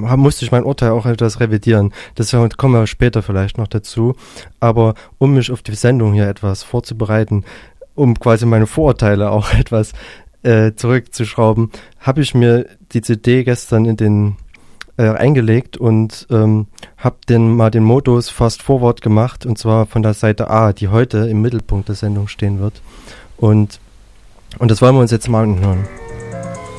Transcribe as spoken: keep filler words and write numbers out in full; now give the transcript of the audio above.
musste ich mein Urteil auch etwas revidieren. Das kommen wir später vielleicht noch dazu. Aber um mich auf die Sendung hier etwas vorzubereiten, um quasi meine Vorurteile auch etwas äh, zurückzuschrauben, habe ich mir die C D gestern in den äh, eingelegt und ähm, habe den mal den Modus Fast Forward gemacht, und zwar von der Seite A, die heute im Mittelpunkt der Sendung stehen wird. Und, und das wollen wir uns jetzt mal anhören.